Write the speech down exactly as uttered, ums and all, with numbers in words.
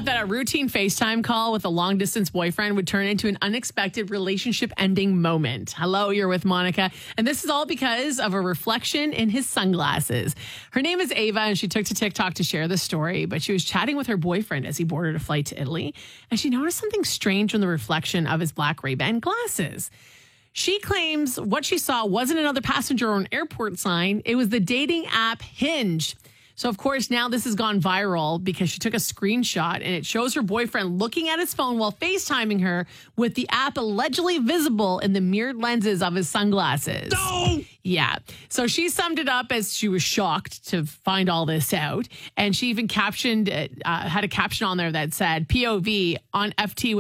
thought that a routine FaceTime call with a long distance boyfriend would turn into an unexpected relationship ending moment. Hello, you're with Monica. And this is all because of a reflection in his sunglasses. Her name is Ava, and she took to TikTok to share the story, but she was chatting with her boyfriend as he boarded a flight to Italy, and she noticed something strange in the reflection of his black Ray-Ban glasses. She claims what she saw wasn't another passenger or an airport sign. It was the dating app Hinge. So, of course, now this has gone viral because she took a screenshot and it shows her boyfriend looking at his phone while FaceTiming her with the app allegedly visible in the mirrored lenses of his sunglasses. No! Yeah. So she summed it up as she was shocked to find all this out. And she even captioned, uh, had a caption on there that said P O V on F T